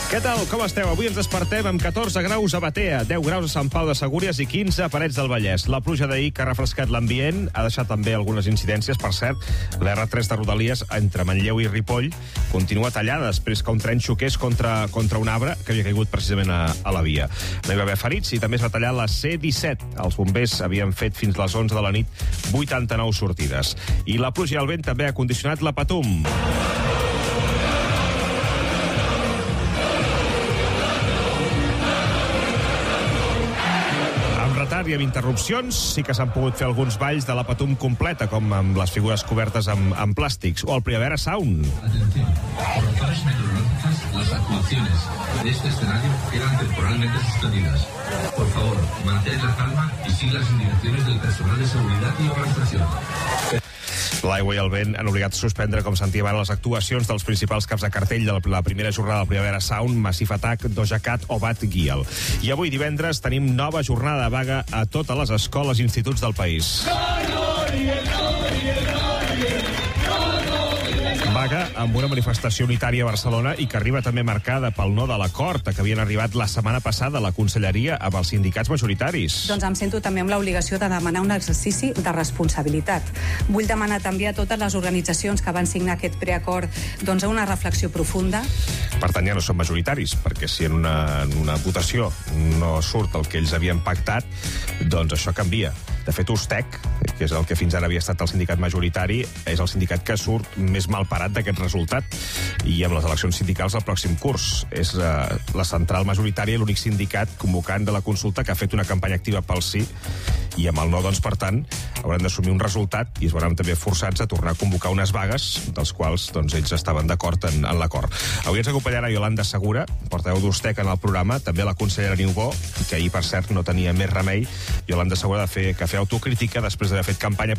Què tal? Com esteu? Avui ens despertem amb 14 graus a Batea, 10 graus a Sant Pau de Segúries i 15 a Parets del Vallès. La pluja d'ahir que ha refrescat l'ambient ha deixat també algunes incidències. Per cert, l'R3 de Rodalies entre Manlleu i Ripoll continua tallada després que un tren xoqués contra un arbre que havia caigut precisament a la via. No hi va haver ferits i també es va tallar la C-17. Els bombers havien fet fins les 11 de la nit 89 sortides. I la pluja i el vent també ha condicionat la Patum. I amb interrupcions sí que s'han pogut fer alguns balls de la Patum completa, com amb les figures cobertes amb plàstics, o el Primavera Sound. Atención, por razones meteorológicas, las actuaciones de este escenario quedan temporalmente suspendidas. Por favor, mantén la calma y siga las indicaciones del personal de seguridad y organización. L'aigua i el vent han obligat a suspendre, com sentíem ara, les actuacions dels principals caps de cartell de la primera jornada del Primavera Sound, Massive Attack, Doja Cat o Bad Gyal. I avui, divendres, tenim nova jornada de vaga a totes les escoles i instituts del país. Vaga amb una manifestació unitària a Barcelona i que arriba també marcada pel no de l'acord a que havien arribat la setmana passada a la Conselleria amb els sindicats majoritaris. Doncs em sento també amb l'obligació de demanar un exercici de responsabilitat. Vull demanar també a totes les organitzacions que van signar aquest preacord una reflexió profunda. Per tant, ja no són majoritaris, perquè si en una votació no surt el que ells havien pactat, doncs això canvia. De fet, Ustec, que és el que fins ara havia estat el sindicat majoritari, és el sindicat que surt més mal parat d'aquest resultat. I amb les eleccions sindicals al pròxim curs. És la central majoritària i l'únic sindicat convocant de la consulta que ha fet una campanya activa pel sí, i amb el no, doncs, per tant, hauran d'assumir un resultat i es veuran també forçats a tornar a convocar unes vagues, dels quals doncs, ells estaven d'acord en l'acord. Avui ens acompanyarà Yolanda Segura, portaveu d'Ustec en el programa, també la consellera Niubó, que ahir, per cert, no tenia més remei, Yolanda Segura, de fer autocrítica després d'haver fet campanya